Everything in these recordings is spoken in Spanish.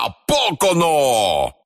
¿A poco no?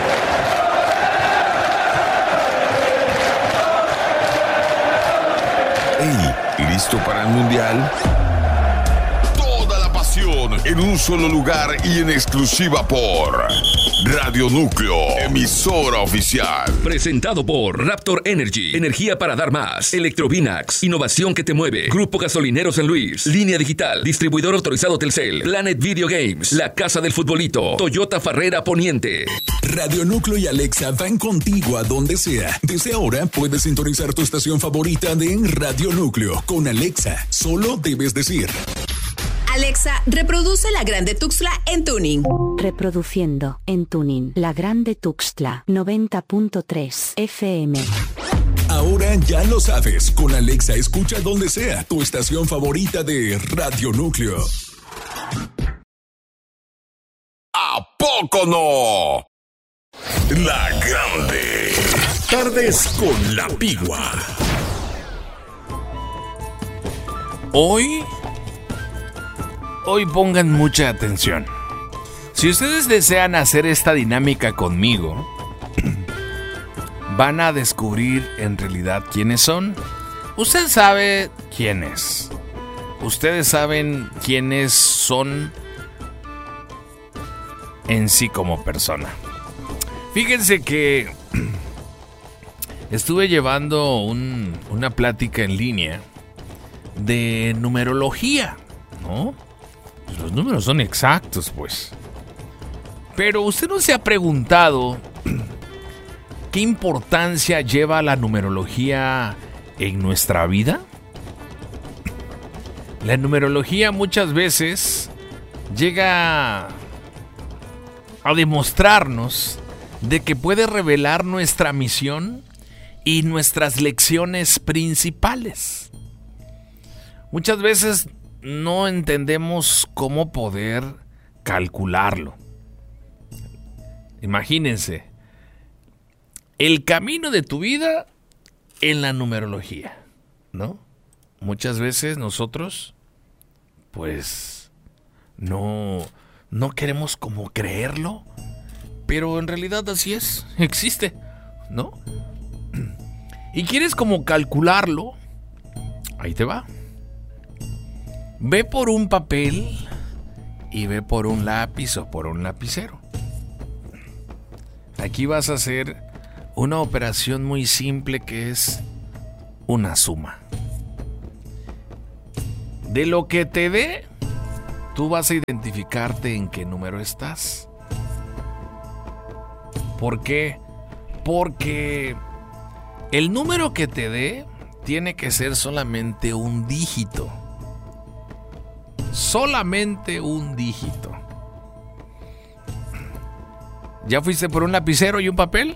Hey, ¿listo para el mundial? Toda la pasión en un solo lugar y en exclusiva por Radio Núcleo, emisora oficial. Presentado por Raptor Energy, energía para dar más. Electrovinax, innovación que te mueve. Grupo Gasolinero San Luis, Línea Digital, distribuidor autorizado Telcel, Planet Video Games, La Casa del Futbolito, Toyota Farrera Poniente. Radio Núcleo y Alexa van contigo a donde sea. Desde ahora puedes sintonizar tu estación favorita de Radio Núcleo. Con Alexa, solo debes decir: Alexa, reproduce La Grande Tuxtla en tuning. Reproduciendo en tuning La Grande Tuxtla 90.3 FM. Ahora ya lo sabes. Con Alexa escucha donde sea tu estación favorita de Radio Núcleo. ¿A poco no? La Grande. Tardes con la Pigua. Hoy pongan mucha atención. Si ustedes desean hacer esta dinámica conmigo, van a descubrir en realidad quiénes son. Usted sabe quién es. Ustedes saben quiénes son en sí como persona. Fíjense que estuve llevando una plática en línea de numerología, ¿no? Los números son exactos, pues. Pero usted no se ha preguntado qué importancia lleva la numerología en nuestra vida. La numerología muchas veces llega a demostrarnos de que puede revelar nuestra misión y nuestras lecciones principales. Muchas veces no entendemos cómo poder calcularlo. Imagínense, el camino de tu vida en la numerología, ¿no? Muchas veces nosotros, pues, no queremos como creerlo, pero en realidad así es, existe, ¿no? Y quieres como calcularlo, ahí te va. Ve por un papel y ve por un lápiz o por un lapicero. Aquí vas a hacer una operación muy simple que es una suma. De lo que te dé, tú vas a identificarte en qué número estás. ¿Por qué? Porque el número que te dé tiene que ser solamente un dígito. Solamente un dígito. ¿Ya fuiste por un lapicero y un papel?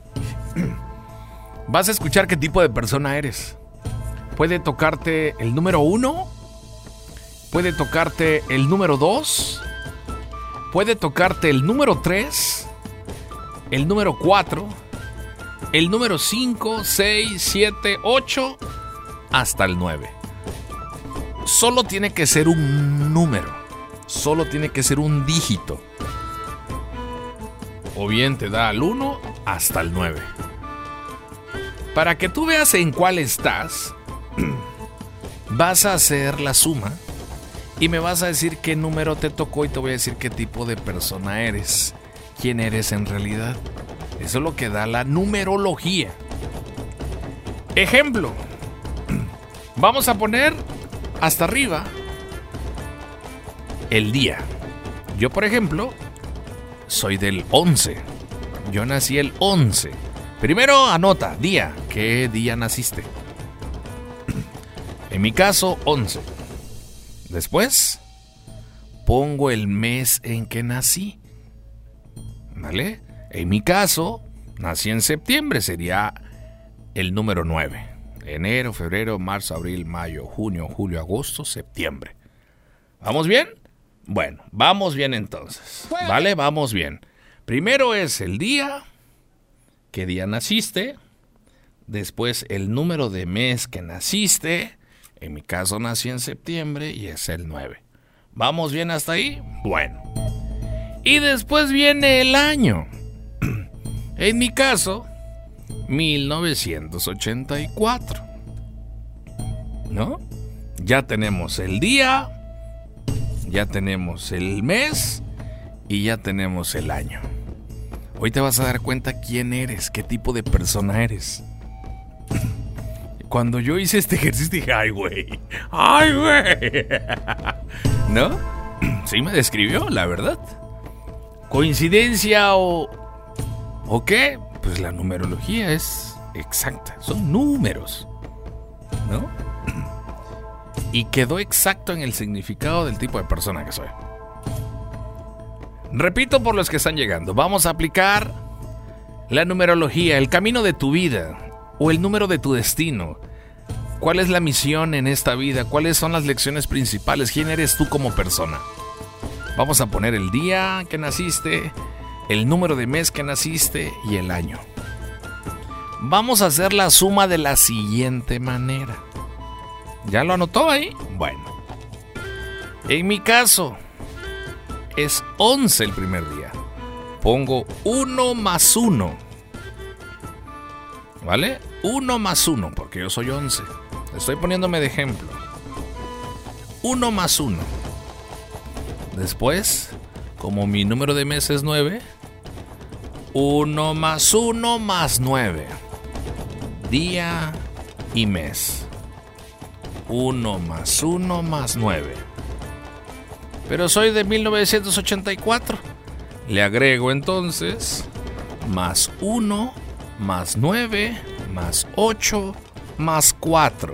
Vas a escuchar qué tipo de persona eres. Puede tocarte el número 1, puede tocarte el número 2, puede tocarte el número 3, el número 4, el número 5, 6, 7, 8, hasta el 9. Solo tiene que ser un número. Solo tiene que ser un dígito. O bien te da al 1 hasta el 9. Para que tú veas en cuál estás, vas a hacer la suma y me vas a decir qué número te tocó y te voy a decir qué tipo de persona eres. Quién eres en realidad. Eso es lo que da la numerología. Ejemplo. Vamos a poner hasta arriba el día. Yo, por ejemplo, soy del 11. Yo nací el 11. Primero anota, día. ¿Qué día naciste? En mi caso, 11. Después, pongo el mes en que nací. ¿Vale? En mi caso, nací en septiembre. Sería el número 9. Enero, febrero, marzo, abril, mayo, junio, julio, agosto, septiembre. ¿Vamos bien? Bueno, vamos bien entonces. ¿Vale? Vamos bien. Primero es el día, qué día naciste. Después el número de mes que naciste. En mi caso nací en septiembre y es el 9. ¿Vamos bien hasta ahí? Bueno. Y después viene el año. En mi caso, 1984. ¿No? Ya tenemos el día, ya tenemos el mes y ya tenemos el año. Hoy te vas a dar cuenta quién eres, qué tipo de persona eres. Cuando yo hice este ejercicio dije, ¡ay, güey! ¡Ay, güey! ¿No? Sí me describió, la verdad. ¿Coincidencia o qué? Pues la numerología es exacta, son números, ¿no? Y quedó exacto en el significado del tipo de persona que soy. Repito por los que están llegando, vamos a aplicar la numerología, el camino de tu vida o el número de tu destino. ¿Cuál es la misión en esta vida? ¿Cuáles son las lecciones principales? ¿Quién eres tú como persona? Vamos a poner el día que naciste, el número de mes que naciste y el año. Vamos a hacer la suma de la siguiente manera. ¿Ya lo anotó ahí? Bueno. En mi caso, es 11 el primer día. Pongo 1 más 1. ¿Vale? 1 más 1, porque yo soy 11. Estoy poniéndome de ejemplo. 1 más 1. Después, como mi número de mes es 9, 1 más 1 más 9. Día y mes. 1 más 1 más 9. Pero soy de 1984. Le agrego entonces más 1 más 9 más 8 más 4.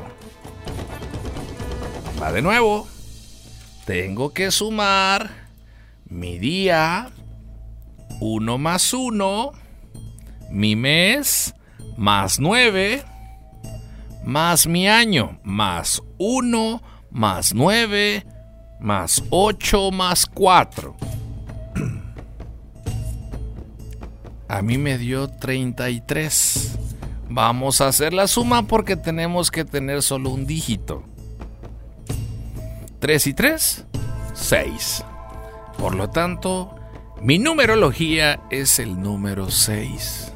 Va de nuevo. Tengo que sumar mi día, 1 más 1, mi mes, más 9, más mi año, más 1, más 9, más 8, más 4. A mí me dio 33. Vamos a hacer la suma porque tenemos que tener solo un dígito. 3 y 3, 6. Por lo tanto, mi numerología es el número 6.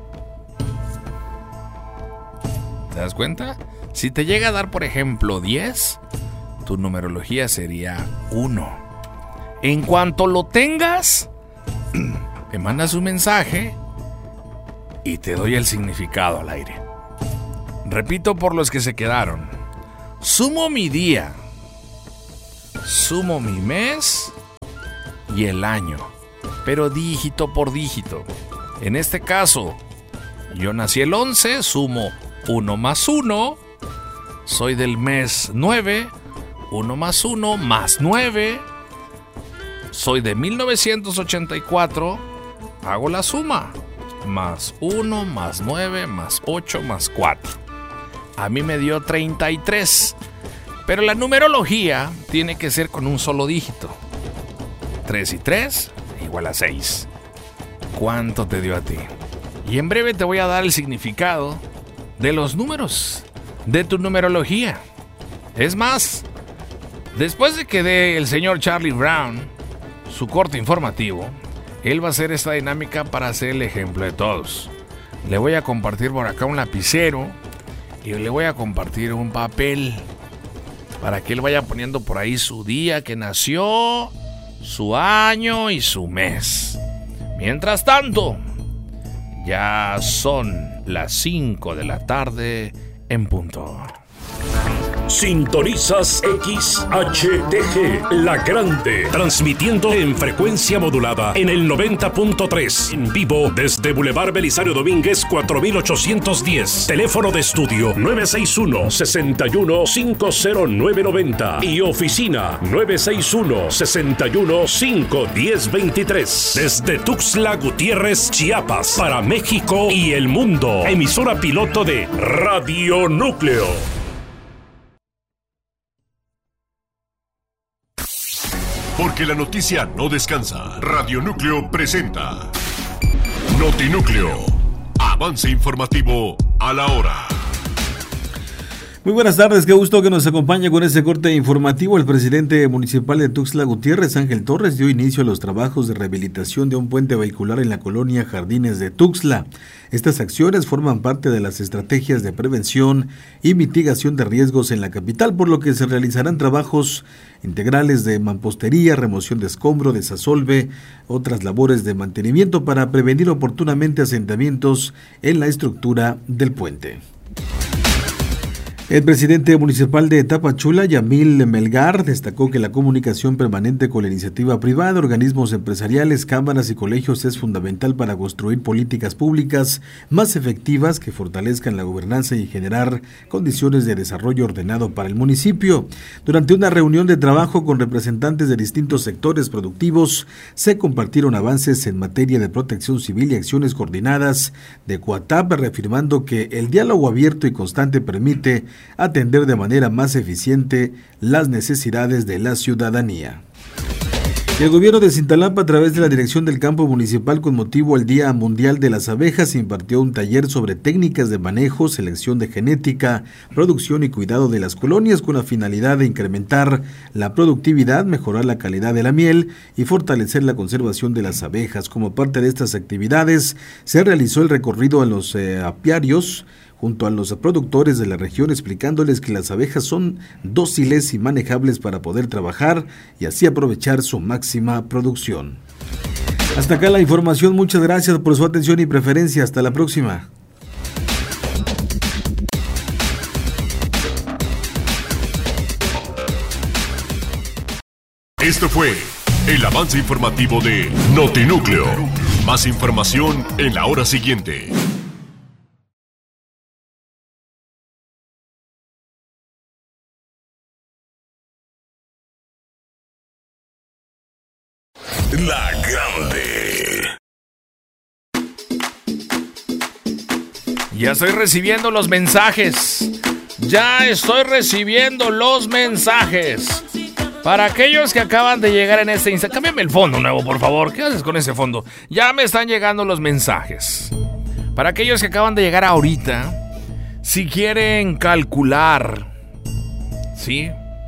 ¿Te das cuenta? Si te llega a dar, por ejemplo, 10, tu numerología sería 1. En cuanto lo tengas, me mandas un mensaje y te doy el significado al aire. Repito por los que se quedaron. Sumo mi día, sumo mi mes y el año, pero dígito por dígito. En este caso, yo nací el 11, sumo 1 más 1, soy del mes 9, 1 más 1 más 9, soy de 1984, hago la suma, más 1 más 9 más 8 más 4. A mí me dio 33, pero la numerología tiene que ser con un solo dígito. 3 y 3 igual a 6. ¿Cuánto te dio a ti? Y en breve te voy a dar el significado de los números, de tu numerología. Es más, después de que dé el señor Charlie Brown su corte informativo, él va a hacer esta dinámica para hacer el ejemplo de todos. Le voy a compartir por acá un lapicero y le voy a compartir un papel para que él vaya poniendo por ahí su día que nació, su año y su mes. Mientras tanto, ya son las 5 de la tarde en punto. Sintonizas XHTG, La Grande, transmitiendo en frecuencia modulada en el 90.3, en vivo desde Boulevard Belisario Domínguez 4810, teléfono de estudio 961-61-50990 y oficina 961-61-51023, desde Tuxtla Gutiérrez, Chiapas, para México y el mundo, emisora piloto de Radio Núcleo. Porque la noticia no descansa. Radio Núcleo presenta Notinúcleo. Avance informativo a la hora. Muy buenas tardes, qué gusto que nos acompañe con este corte informativo. El presidente municipal de Tuxtla Gutiérrez, Ángel Torres, dio inicio a los trabajos de rehabilitación de un puente vehicular en la colonia Jardines de Tuxtla. Estas acciones forman parte de las estrategias de prevención y mitigación de riesgos en la capital, por lo que se realizarán trabajos integrales de mampostería, remoción de escombro, desasolve, otras labores de mantenimiento para prevenir oportunamente asentamientos en la estructura del puente. El presidente municipal de Tapachula, Yamil Melgar, destacó que la comunicación permanente con la iniciativa privada, organismos empresariales, cámaras y colegios es fundamental para construir políticas públicas más efectivas que fortalezcan la gobernanza y generar condiciones de desarrollo ordenado para el municipio. Durante una reunión de trabajo con representantes de distintos sectores productivos, se compartieron avances en materia de protección civil y acciones coordinadas de Coatap, reafirmando que el diálogo abierto y constante permite atender de manera más eficiente las necesidades de la ciudadanía. El gobierno de Cintalapa, a través de la Dirección del Campo Municipal, con motivo al Día Mundial de las Abejas, impartió un taller sobre técnicas de manejo, selección de genética, producción y cuidado de las colonias, con la finalidad de incrementar la productividad, mejorar la calidad de la miel y fortalecer la conservación de las abejas. Como parte de estas actividades, se realizó el recorrido a los apiarios junto a los productores de la región, explicándoles que las abejas son dóciles y manejables para poder trabajar y así aprovechar su máxima producción. Hasta acá la información, muchas gracias por su atención y preferencia, hasta la próxima. Esto fue el avance informativo de Notinúcleo. Más información en la hora siguiente. La Grande. Ya estoy recibiendo los mensajes. Para aquellos que acaban de llegar en este instante, cámbiame el fondo nuevo, por favor. ¿Qué haces con ese fondo? Ya me están llegando los mensajes. Para aquellos que acaban de llegar ahorita, si quieren calcular, ¿sí?,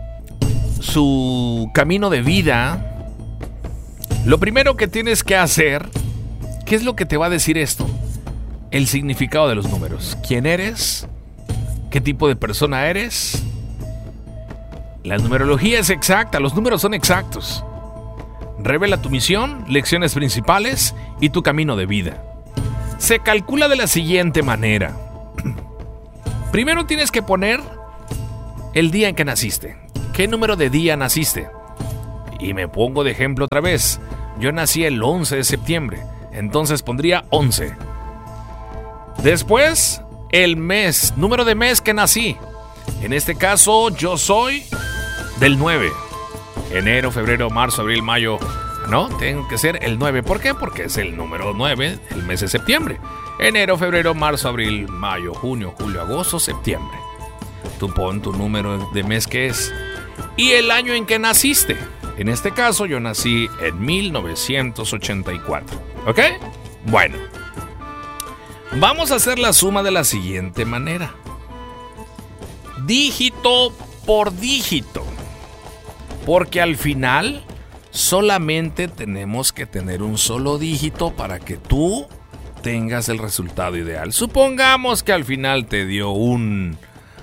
su camino de vida, lo primero que tienes que hacer, ¿qué es lo que te va a decir esto? El significado de los números. ¿Quién eres? ¿Qué tipo de persona eres? La numerología es exacta, los números son exactos. Revela tu misión, lecciones principales y tu camino de vida. Se calcula de la siguiente manera. Primero tienes que poner el día en que naciste. ¿Qué número de día naciste? Y me pongo de ejemplo otra vez. Yo nací el 11 de septiembre, entonces pondría 11. Después, el mes, número de mes que nací. En este caso, yo soy del 9. Enero, febrero, marzo, abril, mayo. No, tengo que ser el 9. ¿Por qué? Porque es el número 9, el mes de septiembre. Enero, febrero, marzo, abril, mayo, junio, julio, agosto, septiembre. Tú pon tu número de mes que es. Y el año en que naciste. En este caso, yo nací en 1984. ¿Ok? Bueno. Vamos a hacer la suma de la siguiente manera. Dígito por dígito. Porque al final, solamente tenemos que tener un solo dígito para que tú tengas el resultado ideal. Supongamos que al final te dio un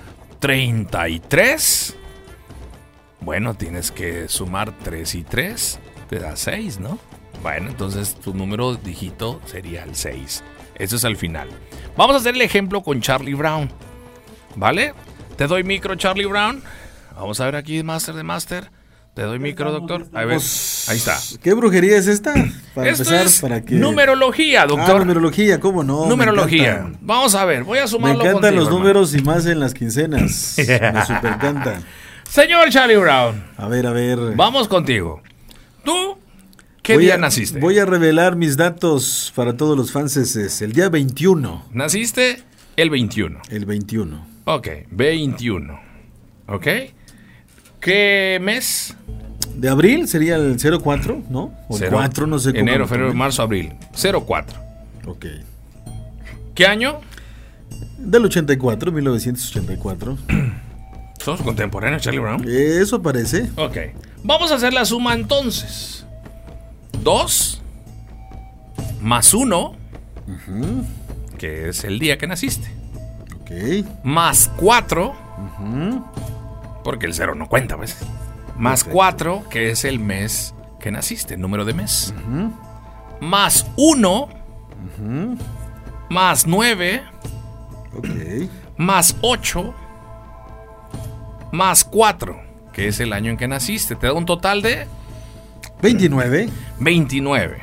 33. Bueno, tienes que sumar 3 y 3, te da 6, ¿no? Bueno, entonces tu número dígito sería el 6. Eso es al final. Vamos a hacer el ejemplo con Charlie Brown, ¿vale? Te doy micro, Charlie Brown. Vamos a ver aquí, Master de Master. Te doy micro, doctor. A ver, ahí está. ¿Qué brujería es esta? Para esto empezar, es para que... numerología, doctor. Numerología, ¿cómo no? Numerología. Vamos a ver, voy a sumarlo contigo. Me encantan los hermano. números y más en las quincenas. Me super encantan. Señor Charlie Brown. A ver. Vamos contigo. ¿Tú qué día naciste? Voy a revelar mis datos para todos los fans. Es el día 21. Naciste el 21. El 21. Ok, 21. Ok. ¿Qué mes? De abril sería el 04, ¿no? O el 4, no sé cómo. Enero, febrero, marzo, abril. 04. Ok. ¿Qué año? Del 84, 1984. ¿Somos contemporáneos, Charlie Brown? Eso parece. Ok. Vamos a hacer la suma entonces. 2 más 1, que es el día que naciste. Ok. Más 4, porque el 0 no cuenta, ¿ves? Más 4, que es el mes que naciste, el número de mes. Más 1, más 9, más 8, más 4, que es el año en que naciste. Te da un total de 29. 29.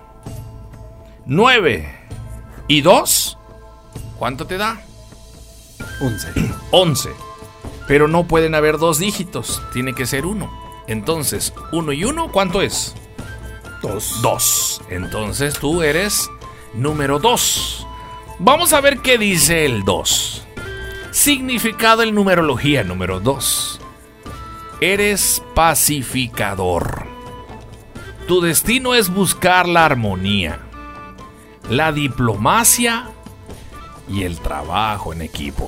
9 y 2, ¿cuánto te da? 11. 11. Pero no pueden haber 2 dígitos, tiene que ser 1. Entonces, 1 y 1, ¿cuánto es? 2. 2. Entonces tú eres número 2. Vamos a ver qué dice el 2. Significado en numerología número 2. Eres pacificador. Tu destino es buscar la armonía, la diplomacia y el trabajo en equipo.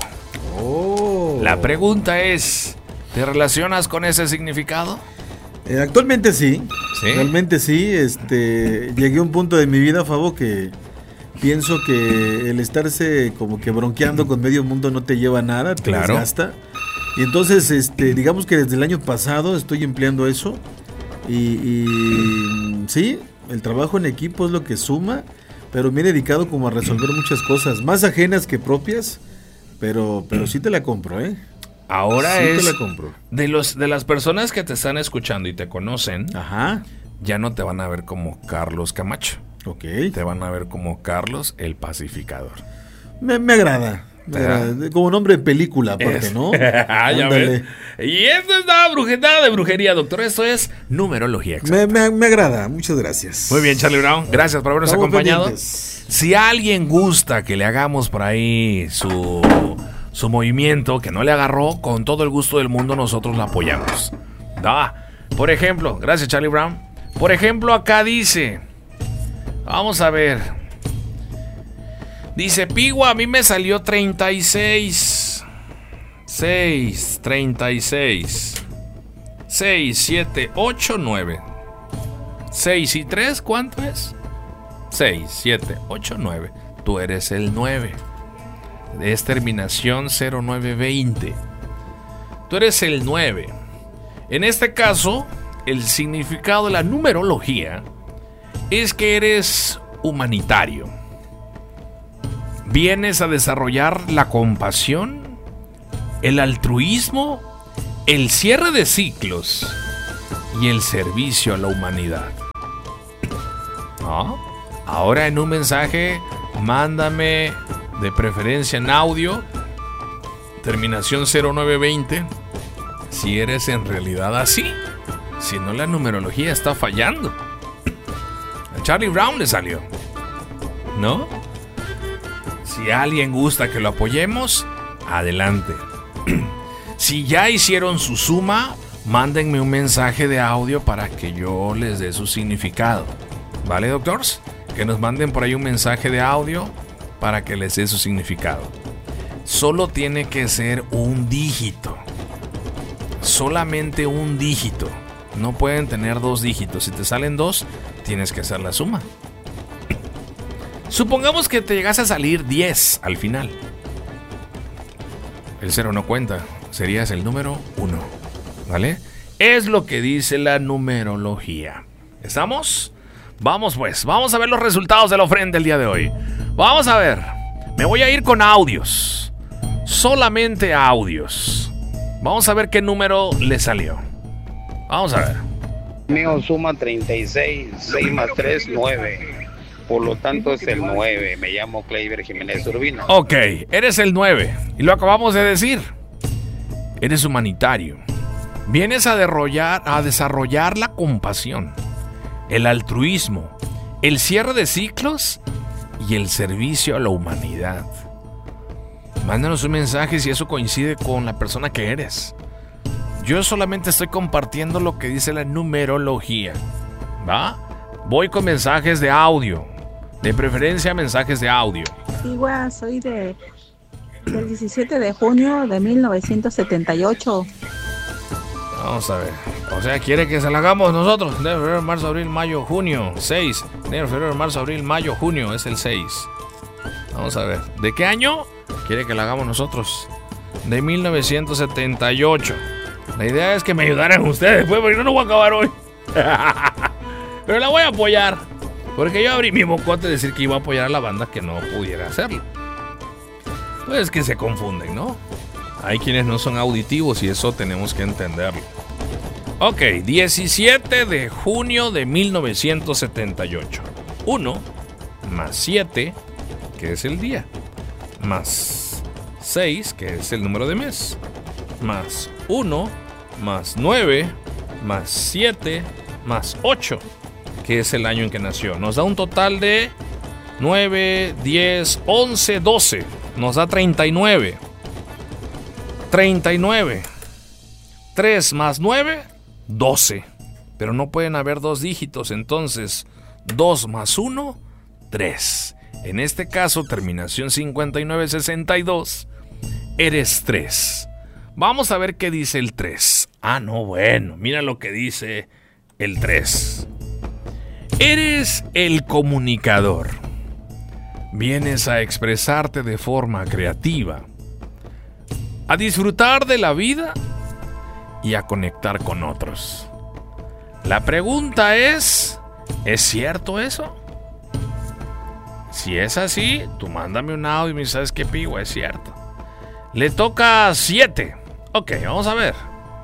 La pregunta es, ¿te relacionas con ese significado? Actualmente sí. ¿Sí? Realmente sí. Llegué a un punto de mi vida, Fabo, que pienso que el estarse como que bronqueando con medio mundo no te lleva a nada, te desgasta. Y entonces, digamos que desde el año pasado estoy empleando eso. Y sí, el trabajo en equipo es lo que suma, pero me he dedicado como a resolver muchas cosas, más ajenas que propias, pero sí te la compro, ¿eh? Ahora sí es te la compro. de las personas que te están escuchando y te conocen, ya no te van a ver como Carlos Camacho. Ok. Te van a ver como Carlos el Pacificador. Me agrada. Como nombre de película, aparte, ¿no? Ya ves. Y esto es nada de brujería, doctor. Esto es numerología exacta. Me agrada, muchas gracias. Muy bien, Charlie Brown. Gracias por habernos acompañado. Pendientes. Si alguien gusta que le hagamos por ahí su movimiento, que no le agarró, con todo el gusto del mundo nosotros la apoyamos. Por ejemplo, gracias Charlie Brown. Por ejemplo, acá dice, vamos a ver. Dice, Pigua, a mí me salió 36. 6, 36. 6, 7, 8, 9. 6 y 3, ¿cuánto es? 6, 7, 8, 9. Tú eres el 9. Es terminación 0920. Tú eres el 9. En este caso, el significado de la numerología es que eres humanitario. Vienes a desarrollar la compasión, el altruismo, el cierre de ciclos y el servicio a la humanidad. Ahora en un mensaje, mándame de preferencia en audio, terminación 0920, si eres en realidad así. Si no, la numerología está fallando. A Charlie Brown le salió, ¿no? Si alguien gusta que lo apoyemos, adelante. Si ya hicieron su suma, mándenme un mensaje de audio para que yo les dé su significado. ¿Vale, doctores? Que nos manden por ahí un mensaje de audio para que les dé su significado. Solo tiene que ser un dígito. Solamente un dígito. No pueden tener 2 dígitos. Si te salen 2, tienes que hacer la suma. Supongamos que te llegase a salir 10 al final. El 0 no cuenta. Serías el número 1. ¿Vale? Es lo que dice la numerología. ¿Estamos? Vamos pues. Vamos a ver los resultados de la ofrenda el día de hoy. Vamos a ver. Me voy a ir con audios. Solamente audios. Vamos a ver qué número le salió. Vamos a ver. Mío suma 36. 6 más 3, 9. Por lo tanto es el 9. Me llamo Kleiber Jiménez Urbina. Ok, eres el 9. Y lo acabamos de decir. Eres humanitario. Vienes a desarrollar la compasión, el altruismo, el cierre de ciclos y el servicio a la humanidad. Mándanos un mensaje si eso coincide con la persona que eres. Yo solamente estoy compartiendo lo que dice la numerología. ¿Va? Voy con mensajes de audio. De preferencia, mensajes de audio. Igual, soy de El 17 de junio de 1978. Vamos a ver. O sea, quiere que se la hagamos nosotros. Enero, febrero, marzo, abril, mayo, junio. 6. Enero, febrero, marzo, abril, mayo, junio. Es el 6. Vamos a ver. ¿De qué año quiere que la hagamos nosotros? De 1978. La idea es que me ayudaran ustedes, pues, porque no lo voy a acabar hoy. Pero la voy a apoyar. Porque yo abrí mi bocote de decir que iba a apoyar a la banda que no pudiera hacerlo. Pues que se confunden, ¿no? Hay quienes no son auditivos y eso tenemos que entenderlo. Ok, 17 de junio de 1978. 1 más 7, que es el día. Más 6, que es el número de mes. Más 1, más 9, más 7, más 8, que es el año en que nació. Nos da un total de 9, 10, 11, 12. Nos da 39. 39. 3 más 9, 12. Pero no pueden haber dos dígitos, entonces 2 más 1, 3. En este caso, terminación 5962. Eres 3. Vamos a ver qué dice el 3. Ah, no, bueno, mira lo que dice el 3. Eres el comunicador. Vienes a expresarte de forma creativa, a disfrutar de la vida y a conectar con otros. La pregunta es cierto eso? Si es así, tú mándame un audio y me sabes qué pigo, es cierto. Le toca 7. Ok, vamos a ver.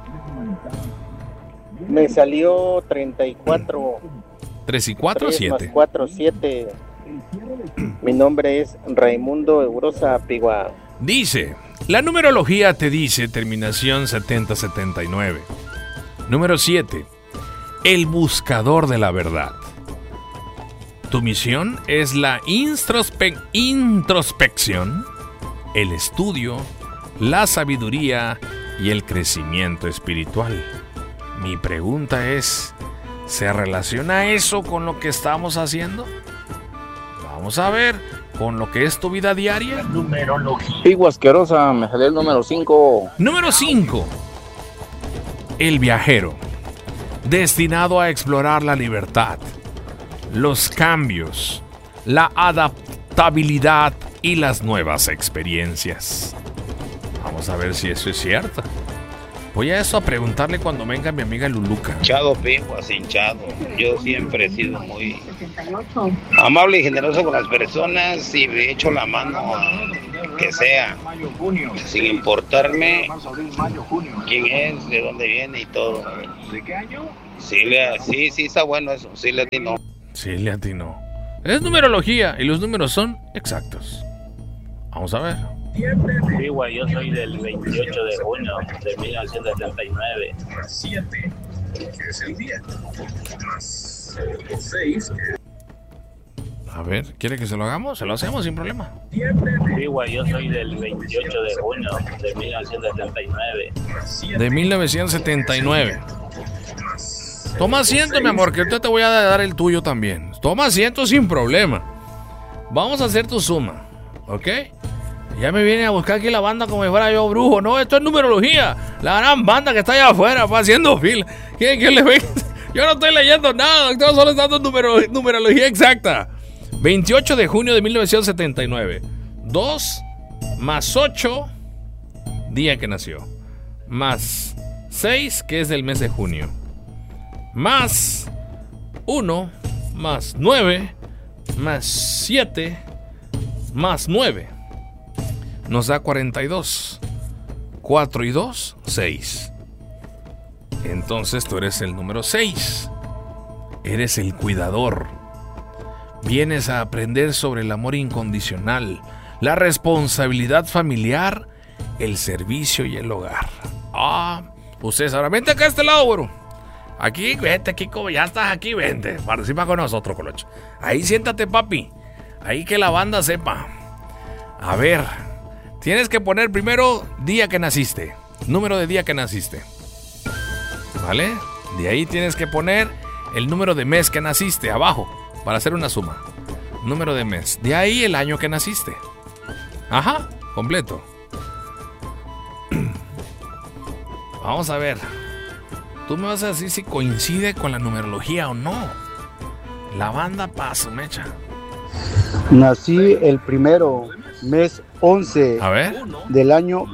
Me salió 34. 3 y 4, 3 7. más 4, 7. Mi nombre es Raimundo Eurosa Pigua. Dice, la numerología te dice terminación 7079. Número 7. El buscador de la verdad. Tu misión es la introspección, el estudio, la sabiduría y el crecimiento espiritual. Mi pregunta es, ¿se relaciona eso con lo que estamos haciendo? Vamos a ver, con lo que es tu vida diaria. Numerología. Pigua asquerosa, me salió el número 5. Número 5. El viajero, destinado a explorar la libertad, los cambios, la adaptabilidad y las nuevas experiencias. Vamos a ver si eso es cierto. Voy a eso a preguntarle cuando venga mi amiga Luluca. Hinchado, Piguas, hinchado. Yo siempre he sido muy amable y generoso con las personas y le echo la mano a que sea, sin importarme quién es, de dónde viene y todo. ¿De qué año? Sí, está bueno eso. Sí le atinó. Sí le atinó. Es numerología y los números son exactos. Vamos a ver. Pigua, yo soy del 28 de junio de 1979. 7, que es el día. Más 6. A ver, ¿quiere que se lo hagamos? Se lo hacemos sin problema. Pigua, yo soy del 28 de junio de 1979. De 1979. Toma asiento, mi amor, que ahorita te voy a dar el tuyo también. Toma asiento sin problema. Vamos a hacer tu suma, ¿ok? Ya me viene a buscar aquí la banda como si fuera yo brujo. No, esto es numerología. La gran banda que está allá afuera, haciendo fila. ¿Quién le ve? Yo no estoy leyendo nada, doctor, solo está dando numerología exacta. 28 de junio de 1979. 2 más 8, día que nació. Más 6, que es del mes de junio. Más 1, más 9, más 7, más 9. Nos da 42. 4 y 2, 6. Entonces tú eres el número 6. Eres el cuidador. Vienes a aprender sobre el amor incondicional, la responsabilidad familiar, el servicio y el hogar. Ustedes ahora vente acá a este lado, güero. Aquí, vente, aquí, como ya estás aquí, vente. Participa con nosotros, Colocho. Ahí siéntate, papi. Ahí que la banda sepa. A ver, tienes que poner primero día que naciste. Número de día que naciste. ¿Vale? De ahí tienes que poner el número de mes que naciste abajo para hacer una suma. Número de mes. De ahí el año que naciste. Ajá. completo. Vamos a ver. Tú me vas a decir si coincide con la numerología o no. La banda Paso, mecha. Nací el primero, mes 11 A ver. del año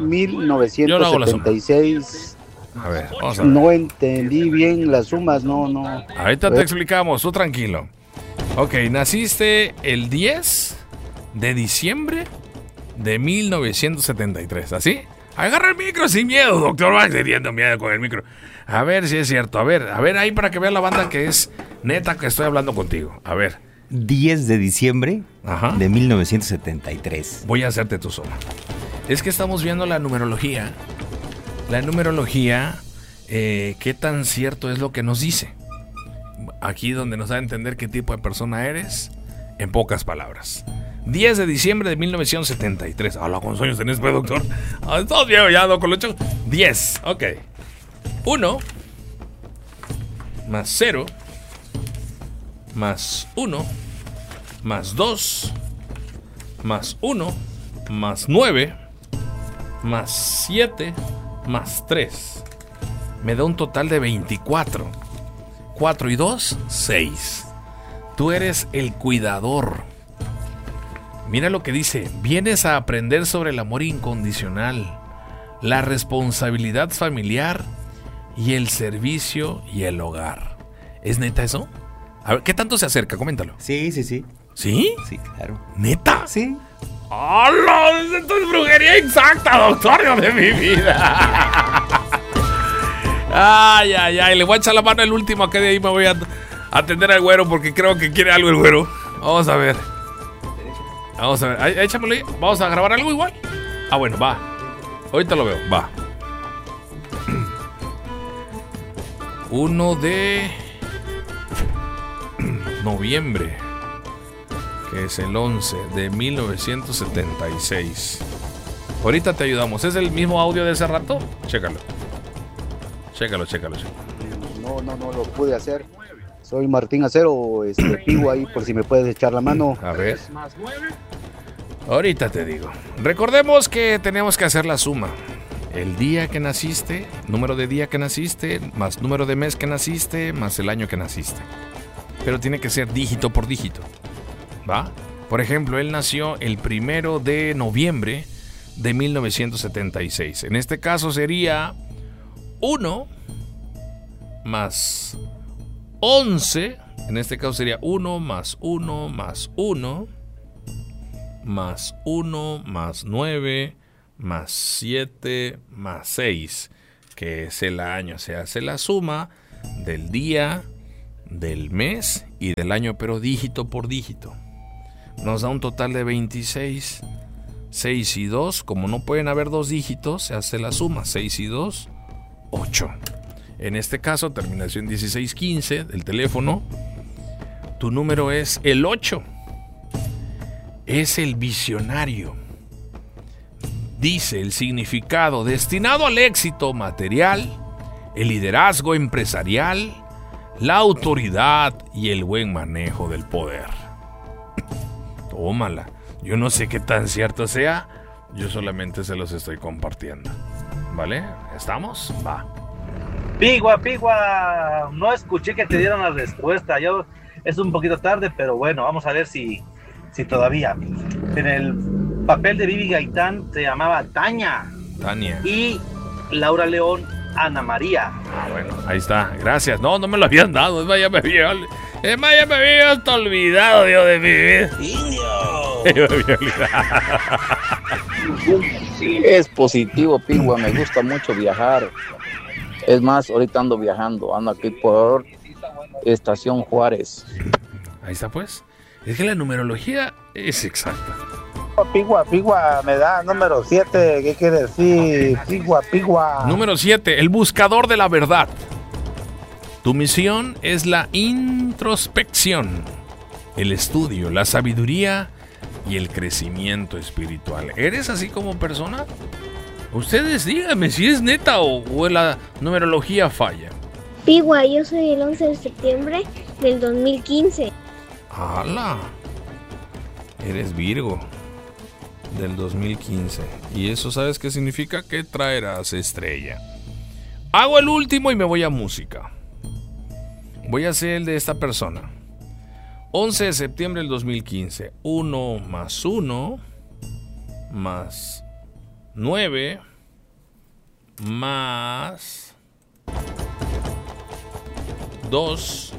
1976. A ver, vamos a ver. No entendí bien las sumas, no. Ahorita te explicamos, tú tranquilo. Ok, naciste el 10 de diciembre de 1973, ¿así? Agarra el micro sin miedo, doctor. Va teniendo miedo con el micro. A ver si es cierto. A ver ahí para que vea la banda que es neta que estoy hablando contigo. A ver. 10 de diciembre de 1973. Voy a hacerte tu suma. Es que estamos viendo la numerología. La numerología, ¿qué tan cierto es lo que nos dice? Aquí donde nos da a entender qué tipo de persona eres, en pocas palabras. 10 de diciembre de 1973. Hola, ¿cuántos años tenés, pues, doctor? Estamos bien, ya, con los 10, ok. 1 más 0 más 1 más 2 más 1 más 9 más 7 más 3 me da un total de 24. 4 y 2, 6. Tú eres el cuidador. Mira lo que dice: vienes a aprender sobre el amor incondicional, la responsabilidad familiar y el servicio y el hogar. ¿Es neta eso? A ver, ¿qué tanto se acerca? Coméntalo. Sí. ¿Sí? Sí, claro. ¿Neta? Sí. ¡Hola! Esto es brujería exacta, doctor de mi vida. Ay. Le voy a echar la mano el último, que de ahí me voy a atender al güero porque creo que quiere algo el güero. Vamos a ver. Échamelo ahí. Vamos a grabar algo igual. Ah, bueno, va. Ahorita lo veo, va. 1 de noviembre, que es el 11 de 1976. Ahorita te ayudamos. ¿Es el mismo audio de ese rato? Chécalo. No lo pude hacer. Soy Martín Acero, Pigo ahí por si me puedes echar la mano. A ver. Ahorita te digo. Recordemos que tenemos que hacer la suma. El día que naciste, número de día que naciste, más número de mes que naciste, más el año que naciste. Pero tiene que ser dígito por dígito. ¿Va? Por ejemplo, él nació el 1 de noviembre de 1976. En este caso sería 1 más 11. En este caso sería 1 más 1 más 1 más 1 más 9 más 7 más 6, que es el año. Se hace la suma del día, del mes y del año, pero dígito por dígito. Nos da un total de 26. 6 y 2, como no pueden haber dos dígitos, se hace la suma. 6 y 2, 8. En este caso, terminación 1615 del teléfono. Tu número es el 8. Es el visionario. Dice el significado: destinado al éxito material, el liderazgo empresarial, la autoridad y el buen manejo del poder. Tómala. Yo no sé qué tan cierto sea, yo solamente se los estoy compartiendo. ¿Vale? ¿Estamos? Va. Pigua, no escuché que te dieron la respuesta. Yo es un poquito tarde, pero bueno, vamos a ver si todavía. En el papel de Vivi Gaitán se llamaba Tania. Y Laura León, Ana María. Bueno, ahí está, gracias. No me lo habían dado, es más, ya me había hasta olvidado, Dios de mi vida. Es positivo, Pigua, me gusta mucho viajar. Es más, ahorita ando viajando, ando aquí por Estación Juárez. Ahí está, pues. Es que la numerología es exacta. Pigua, me da número 7, ¿qué quiere decir? Pigua. Número 7, el buscador de la verdad. Tu misión es la introspección, el estudio, la sabiduría y el crecimiento espiritual. ¿Eres así como persona? Ustedes díganme si es neta o la numerología falla. Pigua, yo soy el 11 de septiembre del 2015. ¡Hala! Eres Virgo. del 2015. Y eso, ¿sabes qué significa? Que traerás estrella. Hago el último y me voy a música. Voy a hacer el de esta persona. 11 de septiembre del 2015. 1 más 1 más 9 más 2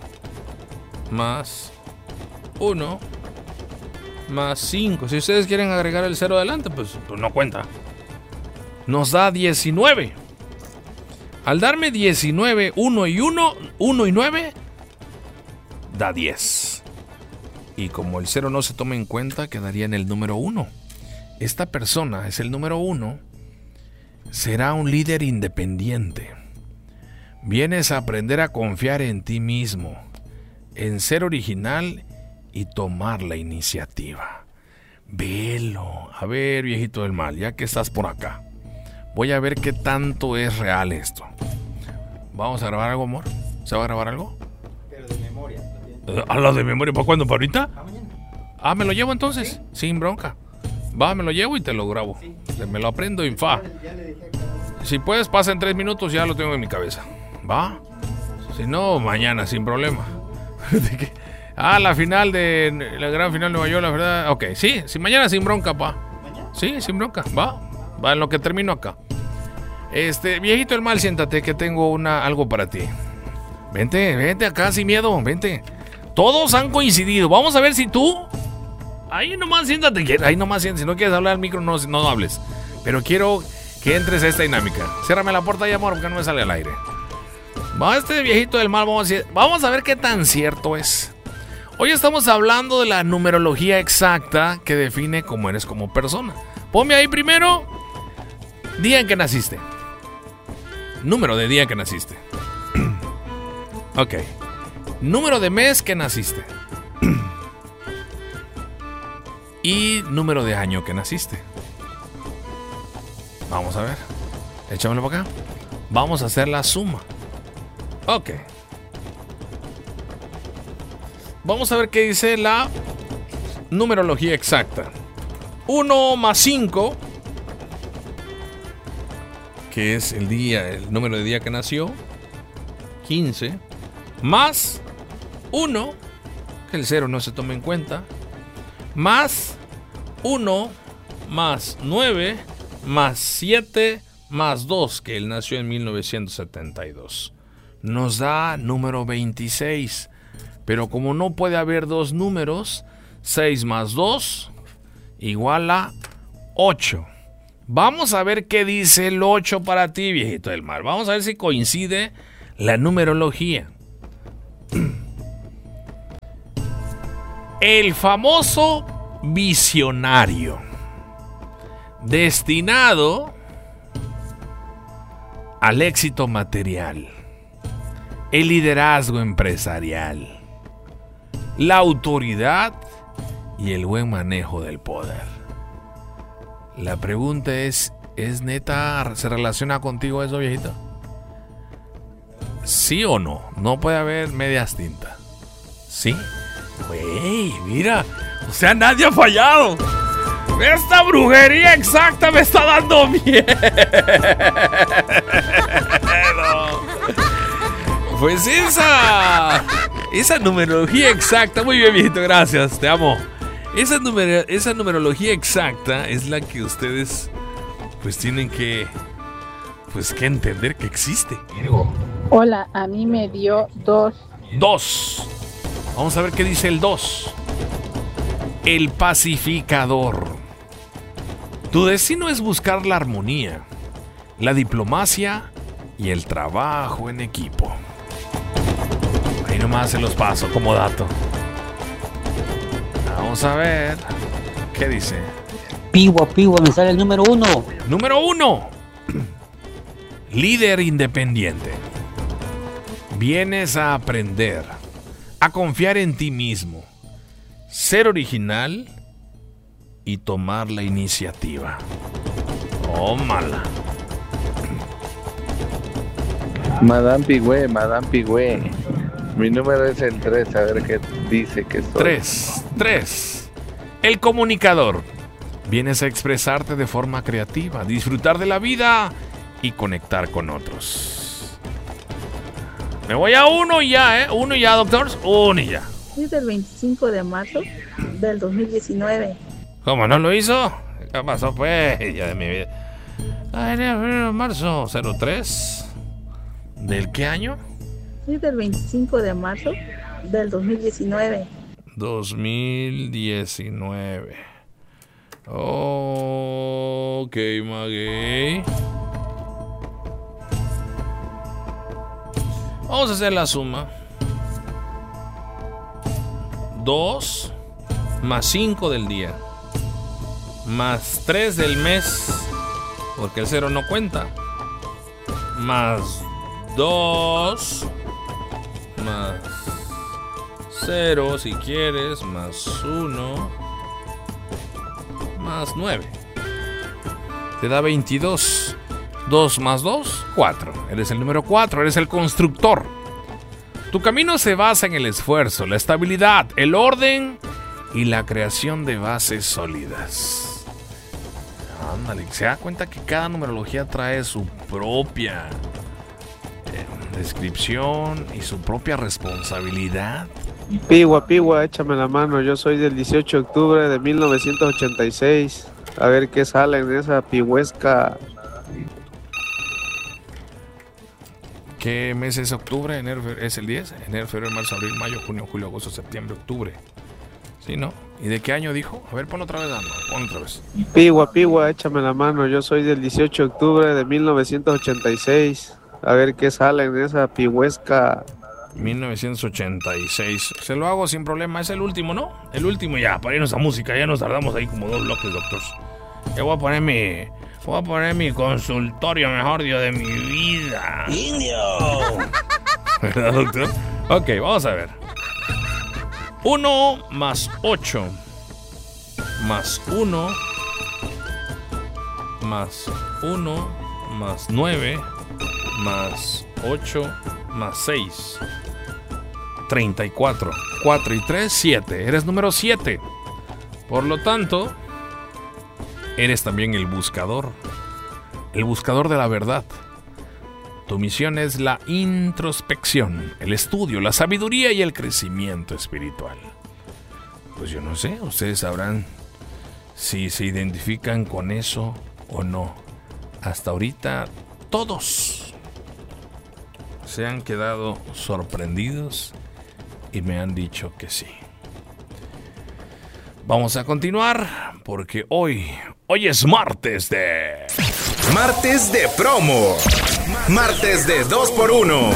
más 1 más 5. Si ustedes quieren agregar el 0 adelante, pues no cuenta. Nos da 19. Al darme 19, 1 y 9, da 10. Y como el 0 no se toma en cuenta, quedaría en el número 1. Esta persona es el número 1. Será un líder independiente. Vienes a aprender a confiar en ti mismo, en ser original y tomar la iniciativa. Velo. A ver, viejito del mal, ya que estás por acá, voy a ver qué tanto es real esto. ¿Vamos a grabar algo, amor? ¿Se va a grabar algo? Pero de memoria. ¿A la de memoria? ¿Para cuándo? ¿Para ahorita? Ah, ¿me lo llevo entonces? ¿Sí? Sin bronca. Va, me lo llevo y te lo grabo. Sí. Me lo aprendo en fa. Si puedes, pasa en 3 minutos, ya lo tengo en mi cabeza. ¿Va? Si no, mañana, sin problema. La final de... La gran final de Nueva York, la verdad... Ok, sí, mañana sin bronca, pa. ¿Mañana? Sí, sin bronca, va en lo que termino acá. Viejito del mal, siéntate que tengo algo para ti. Vente acá sin miedo, vente. Todos han coincidido. Vamos a ver si tú... Ahí nomás siéntate, si no quieres hablar al micro, no hables. Pero quiero que entres a esta dinámica. Ciérrame la puerta ya, amor, porque no me sale al aire. Va, viejito del mal, vamos a ver qué tan cierto es. Hoy estamos hablando de la numerología exacta que define cómo eres como persona. Ponme ahí primero día en que naciste. Número de día en que naciste. Ok. Número de mes que naciste. Y número de año que naciste. Vamos a ver. Échamelo para acá. Vamos a hacer la suma. Ok. Vamos a ver qué dice la numerología exacta. 1 más 5, que es el número de día que nació, 15, más 1, que el 0 no se toma en cuenta, más 1, más 9, más 7, más 2, que él nació en 1972. Nos da número 26. Pero como no puede haber dos números, 6 más 2 igual a 8. Vamos a ver qué dice el 8 para ti, viejito del mar. Vamos a ver si coincide la numerología. El famoso visionario, destinado al éxito material, el liderazgo empresarial, la autoridad y el buen manejo del poder. La pregunta ¿es neta? ¿Se relaciona contigo eso, viejito? ¿Sí o no? No puede haber medias tintas. ¿Sí? Güey, mira. O sea, nadie ha fallado. Esta brujería exacta me está dando miedo. Pues esa numerología exacta. Muy bien, viejito, gracias, te amo. Esa numerología exacta es la que ustedes pues tienen que entender que existe. Hola, a mí me dio 2. 2. Vamos a ver qué dice el 2. El pacificador. Tu destino es buscar la armonía, la diplomacia y el trabajo en equipo. Ahí nomás se los paso como dato. Vamos a ver qué dice. Pigua, me sale el número 1. Número 1. Líder independiente. Vienes a aprender a confiar en ti mismo, ser original y tomar la iniciativa. Tómala. Madame Pigüé. Mi número es el 3, a ver qué dice que soy. 3. El comunicador. Vienes a expresarte de forma creativa, disfrutar de la vida y conectar con otros. Me voy a uno y ya, ¿eh? Uno y ya, doctor. Uno y ya. Es del 25 de marzo del 2019. ¿Cómo no lo hizo? ¿Qué pasó, pues? Ya de mi vida. Enero, marzo, 03. ¿Del qué año? Es del 25 de marzo del 2019. 2019. Ok, Maguey. Vamos a hacer la suma. 2 más 5 del día más 3 del mes, porque el 0 no cuenta, más 2 más 0 si quieres, más 1 más 9 te da 22. 2 más 2, 4. Eres el número 4, eres el constructor. Tu camino se basa en el esfuerzo, la estabilidad, el orden y la creación de bases sólidas. Ándale, se da cuenta que cada numerología trae su propia descripción y su propia responsabilidad. Pigua, échame la mano. Yo soy del 18 de octubre de 1986. A ver qué sale en esa pigüesca. ¿Qué mes es octubre? Enero es el 10. Enero, febrero, marzo, abril, mayo, junio, julio, agosto, septiembre, octubre. ¿Sí, no? ¿Y de qué año dijo? A ver, ponlo otra vez, Dando. Ponlo otra vez. Pigua, échame la mano. Yo soy del 18 de octubre de 1986. A ver qué sale en esa pigüesca. 1986. Se lo hago sin problema. Es el último, ¿no? El último ya. Para irnos a música. Ya nos tardamos ahí como 2 bloques, doctor. Ya voy a poner mi consultorio, mejor Dios de mi vida. ¡Indio! ¿Verdad, doctor? Ok, vamos a ver. 1 más 8 más 1 más 1 más 9 más 8 más 6. 34. 4 y 3, 7. Eres número 7. Por lo tanto, eres también el buscador de la verdad. Tu misión es la introspección, el estudio, la sabiduría y el crecimiento espiritual. Pues yo no sé, ustedes sabrán si se identifican con eso o no. Hasta ahorita todos se han quedado sorprendidos y me han dicho que sí. Vamos a continuar porque hoy es martes de promo. Martes de 2x1.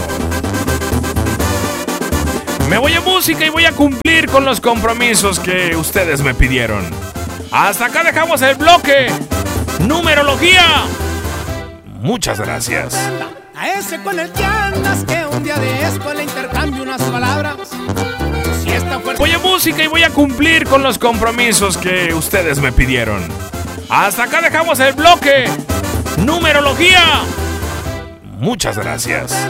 Me voy a música y voy a cumplir con los compromisos que ustedes me pidieron. Hasta acá dejamos el bloque numerología. Muchas gracias. A ese con el que andas, que un día de esto le intercambio unas palabras. Si está fuerte... Voy a música y voy a cumplir con los compromisos que ustedes me pidieron. Hasta acá dejamos el bloque numerología. Muchas gracias.